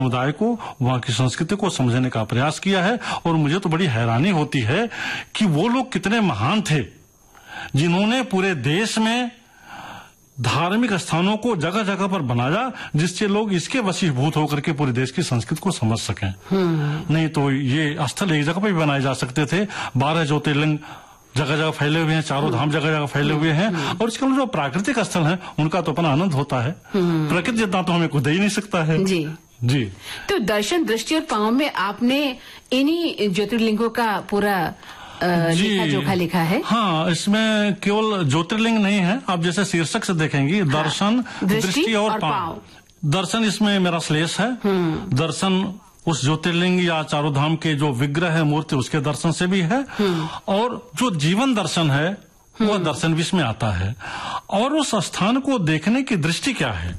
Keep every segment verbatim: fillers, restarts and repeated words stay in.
समुदाय को, वहाँ की संस्कृति को समझने का प्रयास किया है। और मुझे तो बड़ी हैरानी होती है कि वो लोग कितने महान थे जिन्होंने पूरे देश में धार्मिक स्थानों को जगह जगह पर बनाया, जिससे लोग इसके वशीभूत होकर के पूरे देश की संस्कृति को समझ सकें। नहीं तो ये स्थल एक जगह पर भी बनाए जा सकते थे। बारह ज्योतिर्लिंग जगह जगह फैले हुए हैं, चारों धाम जगह जगह फैले हुए हैं, और इसके अलावा जो प्राकृतिक स्थल हैं उनका तो अपना आनंद होता है। प्रकृति जितना तो हमें खुद ही नहीं सकता है। जी जी। तो दर्शन, दृष्टि और पांव में आपने इन्हीं ज्योतिर्लिंगों का पूरा लेखा जोखा लिखा है? हाँ, इसमें केवल ज्योतिर्लिंग नहीं है, आप जैसे शीर्षक से देखेंगी, दर्शन, हाँ, दृष्टि और, और पांव। दर्शन इसमें मेरा श्लेष है। दर्शन उस ज्योतिर्लिंग या चारों धाम के जो विग्रह है, मूर्ति, उसके दर्शन से भी है, और जो जीवन दर्शन है वह दर्शन भी इसमें आता है। और उस स्थान को देखने की दृष्टि क्या है,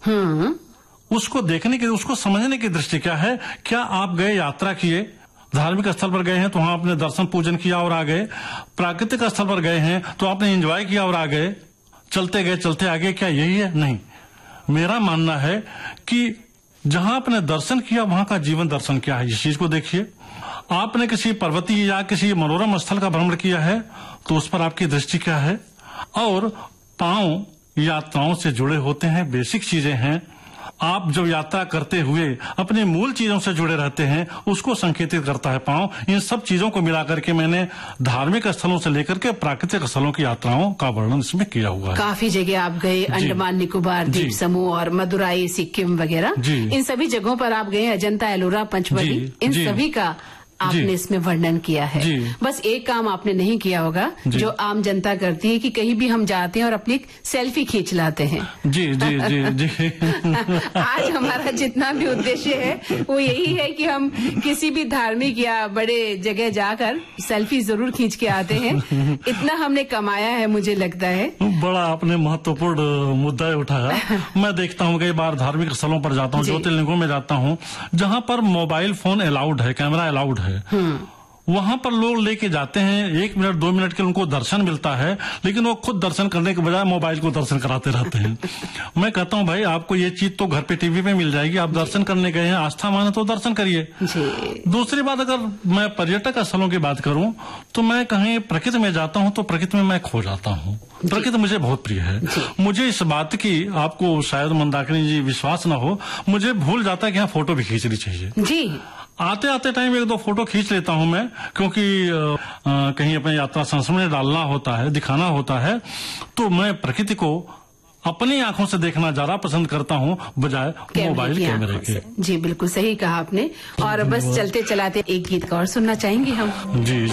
उसको देखने की, उसको समझने की दृष्टि क्या है। क्या आप गए, यात्रा किए, धार्मिक स्थल पर गए हैं तो वहां आपने दर्शन पूजन किया और आ गए, प्राकृतिक स्थल पर गए हैं तो आपने एंजॉय किया और आ गए, चलते गए चलते आ गए, क्या यही है? नहीं। मेरा मानना है कि जहां आपने दर्शन किया वहां का जीवन दर्शन क्या है, इस चीज को देखिए। आपने किसी पर्वतीय या किसी मनोरम स्थल का भ्रमण किया है तो उस पर आपकी दृष्टि क्या है। और पांव यात्राओं से जुड़े होते हैं, बेसिक चीजें हैं। आप जब यात्रा करते हुए अपने मूल चीजों से जुड़े रहते हैं, उसको संकेतित करता है पांव। इन सब चीजों को मिलाकर के मैंने धार्मिक स्थलों से लेकर के प्राकृतिक स्थलों की यात्राओं का वर्णन इसमें किया हुआ है। काफी जगह आप गए, अंडमान निकोबार द्वीप समूह और मदुराई, सिक्किम वगैरह, इन सभी जगहों पर आप गए, अजंता, एलोरा, पंचमढ़ी, इन सभी का आपने इसमें वर्णन किया है। बस एक काम आपने नहीं किया होगा जो आम जनता करती है कि कहीं भी हम जाते हैं और अपनी सेल्फी खींच लाते हैं। जी जी जी जी। आज हमारा जितना भी उद्देश्य है वो यही है कि हम किसी भी धार्मिक या बड़े जगह जाकर सेल्फी जरूर खींच के आते हैं। इतना हमने कमाया है, मुझे लगता है। बड़ा आपने महत्वपूर्ण मुद्दा उठाया। मैं देखता हूँ कई बार धार्मिक स्थलों पर जाता हूँ, ज्योतिर्लिंगों में जाता हूँ, जहाँ पर मोबाइल फोन अलाउड है, कैमरा अलाउड है, वहां पर लोग लेके जाते हैं। एक मिनट दो मिनट के उनको दर्शन मिलता है, लेकिन वो खुद दर्शन करने के बजाय मोबाइल को दर्शन कराते रहते हैं। मैं कहता हूं भाई, आपको ये चीज तो घर पे टीवी पे मिल जाएगी, आप दर्शन करने गए हैं, आस्था माने तो दर्शन करिए। दूसरी बात, अगर मैं पर्यटक स्थलों की बात करूं तो मैं कहीं प्रकृति में जाता हूं तो प्रकृति में मैं खो जाता हूं। प्रकृति मुझे बहुत प्रिय है। मुझे इस बात की, आपको शायद मंदाकिनी जी विश्वास न हो, मुझे भूल जाता है कि यहाँ फोटो भी खींचनी चाहिए। जी, आते आते टाइम एक दो फोटो खींच लेता हूं मैं, क्योंकि आ, आ, कहीं अपनी यात्रा संस्मरण डालना होता है, दिखाना होता है। तो मैं प्रकृति को अपनी आंखों से देखना ज्यादा पसंद करता हूं बजाय मोबाइल कैमरे के। जी बिल्कुल सही कहा आपने। और बस चलते चलाते एक गीत का और सुनना चाहेंगे हम। जी।